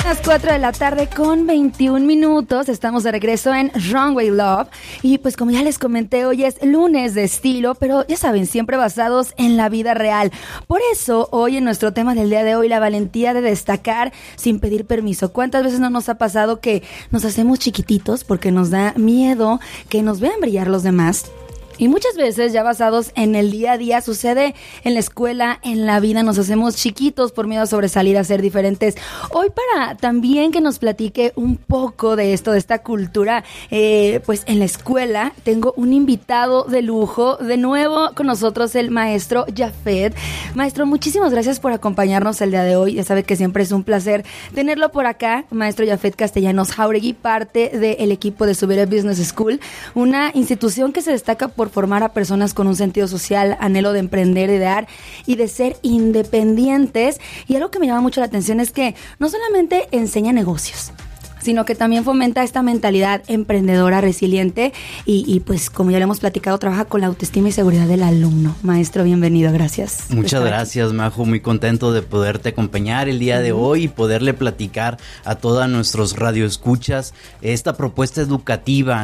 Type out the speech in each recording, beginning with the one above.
las 4 de la tarde con 21 minutos. Estamos de regreso en Runway Love. Y pues como ya les comenté, hoy es lunes de estilo, pero ya saben, siempre basados en la vida real. Por eso, hoy en nuestro tema del día de hoy, la valentía de destacar sin pedir permiso. ¿Cuántas veces no nos ha pasado que nos hacemos chiquititos porque nos da miedo que nos vean brillar los demás? Y muchas veces, ya basados en el día a día, sucede en la escuela, en la vida, nos hacemos chiquitos por miedo a sobresalir, a ser diferentes. Hoy para también que nos platique un poco de esto, de esta cultura, pues en la escuela, tengo un invitado de lujo, de nuevo con nosotros el maestro Jafet. Maestro, muchísimas gracias por acompañarnos el día de hoy. Ya sabe que siempre es un placer tenerlo por acá. Maestro Jafet Castellanos Jauregui, parte del equipo de Subiré Business School, una institución que se destaca por formar a personas con un sentido social, anhelo de emprender, de dar y de ser independientes. Y algo que me llama mucho la atención es que no solamente enseña negocios, sino que también fomenta esta mentalidad emprendedora, resiliente y pues como ya lo hemos platicado, trabaja con la autoestima y seguridad del alumno. Maestro, bienvenido, gracias. Muchas gracias, Majo, muy contento de poderte acompañar el día de hoy y poderle platicar a todos nuestros radioescuchas esta propuesta educativa,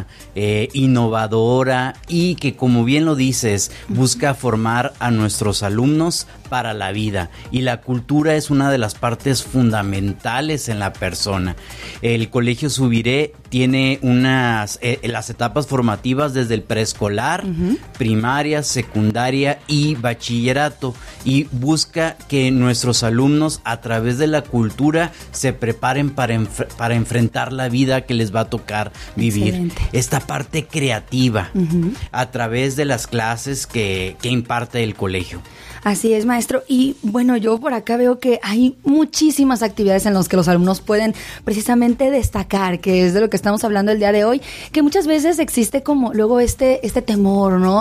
innovadora y que, como bien lo dices, busca formar a nuestros alumnos para la vida, y la cultura es una de las partes fundamentales en la persona. El Colegio Subiré tiene las etapas formativas desde el preescolar, primaria, secundaria y bachillerato, y busca que nuestros alumnos a través de la cultura se preparen para enfrentar la vida que les va a tocar vivir. Excelente. Esta parte creativa a través de las clases que imparte el colegio. Así es, maestro. Y bueno, yo por acá veo que hay muchísimas actividades en las que los alumnos pueden precisamente destacar, que es de lo que estamos hablando el día de hoy, que muchas veces existe como luego este temor, ¿no?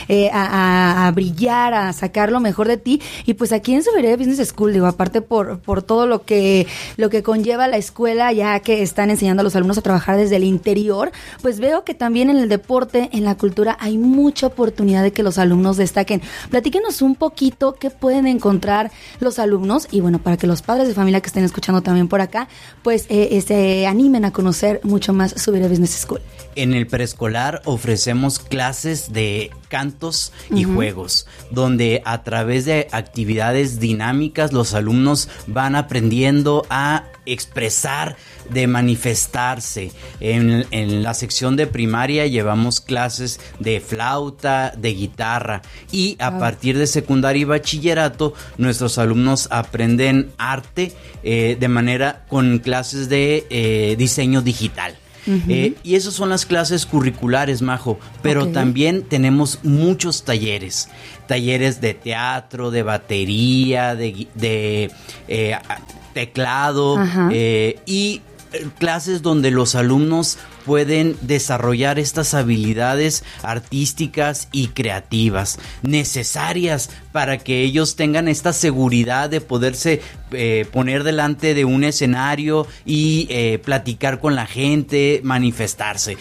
A brillar, a sacar lo mejor de ti. Y pues aquí en Subiré Business School, digo, aparte por todo lo que conlleva la escuela, ya que están enseñando a los alumnos a trabajar desde el interior, pues veo que también en el deporte, en la cultura, hay mucha oportunidad de que los alumnos destaquen. Platíquenos un poquito qué pueden encontrar los alumnos y bueno, para que los padres de familia que estén escuchando también por acá, pues se animen a conocer mucho más Subiré Business School. En el preescolar ofrecemos clases de cantos y juegos, donde a través de actividades dinámicas los alumnos van aprendiendo a expresar, de manifestarse. En la sección de primaria llevamos clases de flauta, de guitarra, y a partir de secundaria y bachillerato nuestros alumnos aprenden arte de manera con clases de diseño digital. Y esas son las clases curriculares, Majo, pero también tenemos muchos talleres de teatro, de batería, de teclado, y clases donde los alumnos pueden desarrollar estas habilidades artísticas y creativas necesarias para que ellos tengan esta seguridad de poderse poner delante de un escenario y platicar con la gente, manifestarse.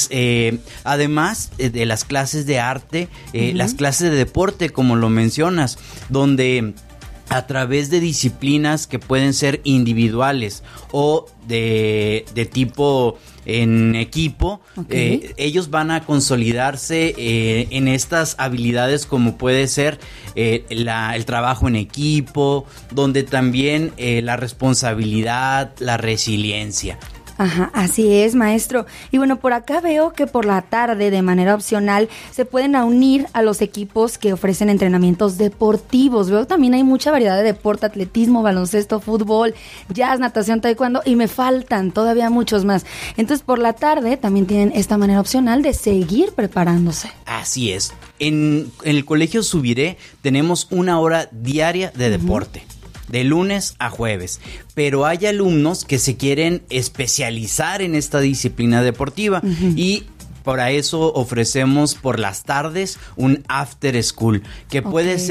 Además de las clases de arte, las clases de deporte, como lo mencionas, donde a través de disciplinas que pueden ser individuales o de tipo en equipo, ellos van a consolidarse en estas habilidades, como puede ser el trabajo en equipo, donde también la responsabilidad, la resiliencia. Ajá, así es, maestro. Y bueno, por acá veo que por la tarde, de manera opcional, se pueden unir a los equipos que ofrecen entrenamientos deportivos. Veo también hay mucha variedad de deporte, atletismo, baloncesto, fútbol, jazz, natación, taekwondo, y me faltan todavía muchos más. Entonces, por la tarde también tienen esta manera opcional de seguir preparándose. Así es. En el Colegio Subiré tenemos 1 hora diaria de deporte, de lunes a jueves, pero hay alumnos que se quieren especializar en esta disciplina deportiva y para eso ofrecemos por las tardes un after school que puede ser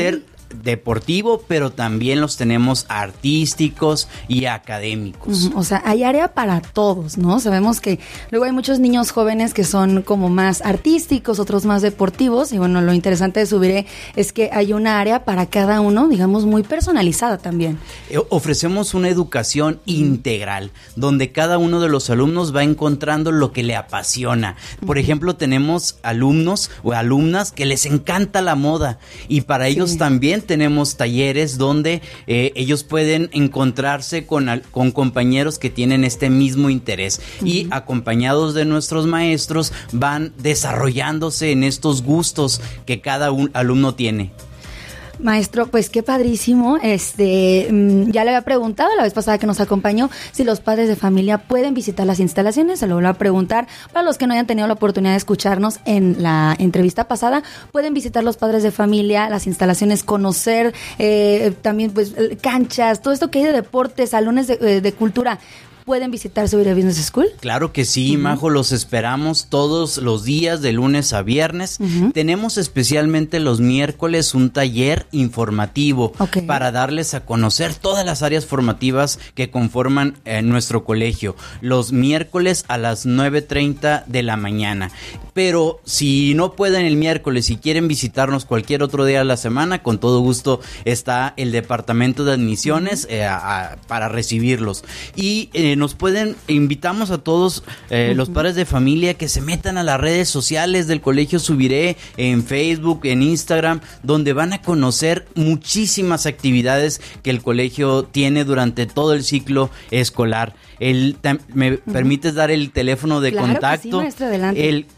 deportivo, pero también los tenemos artísticos y académicos. O sea, hay área para todos, ¿no? Sabemos que luego hay muchos niños jóvenes que son como más artísticos, otros más deportivos, y bueno, lo interesante de Subiré es que hay una área para cada uno, digamos, muy personalizada también. Ofrecemos una educación integral, donde cada uno de los alumnos va encontrando lo que le apasiona. Por ejemplo, tenemos alumnos o alumnas que les encanta la moda, y para ellos también tenemos talleres donde ellos pueden encontrarse con compañeros que tienen este mismo interés, y acompañados de nuestros maestros van desarrollándose en estos gustos que cada alumno tiene. Maestro, pues qué padrísimo. Ya le había preguntado la vez pasada que nos acompañó si los padres de familia pueden visitar las instalaciones. Se lo vuelvo a preguntar. Para los que no hayan tenido la oportunidad de escucharnos en la entrevista pasada, pueden visitar los padres de familia, las instalaciones, conocer también pues canchas, todo esto que hay de deportes, salones de cultura. ¿Pueden visitar Subiré Business School? Claro que sí, Majo, los esperamos todos los días de lunes a viernes. Tenemos especialmente los miércoles un taller informativo para darles a conocer todas las áreas formativas que conforman nuestro colegio. Los miércoles a las 9:30 de la mañana. Pero si no pueden el miércoles y quieren visitarnos cualquier otro día de la semana, con todo gusto está el departamento de admisiones para recibirlos. Y invitamos a todos los padres de familia que se metan a las redes sociales del Colegio Subiré, en Facebook, en Instagram, donde van a conocer muchísimas actividades que el colegio tiene durante todo el ciclo escolar. ¿Me permites dar el teléfono de contacto? Sí, maestro, adelante. El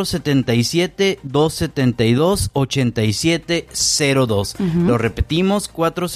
477-272-8702. Lo repetimos,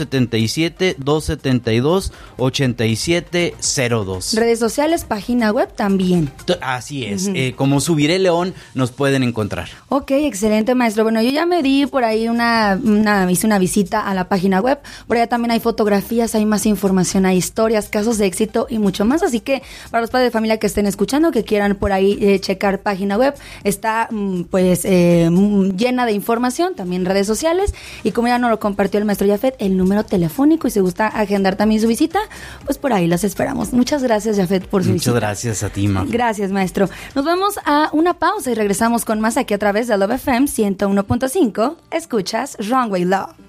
477-272-8702. Redes sociales, página web también. Así es. Como Subiré León nos pueden encontrar. Ok, excelente, maestro. Bueno, yo ya me di por ahí hice una visita a la página web. Por allá también hay fotografías, hay más información, hay historias, casos de éxito y mucho más. Así que para los padres de familia que estén escuchando, que quieran por ahí checar página web, está llena de información, también redes sociales, y como ya nos lo compartió el maestro Jafet, el número telefónico, y si gusta agendar también su visita, pues por ahí las esperamos. Muchas gracias, Jafet, por su visita. Muchas gracias a ti, Majo. Gracias, maestro. Nos vamos a una pausa y regresamos con más aquí a través de Love FM 101.5. Escuchas Runway Love.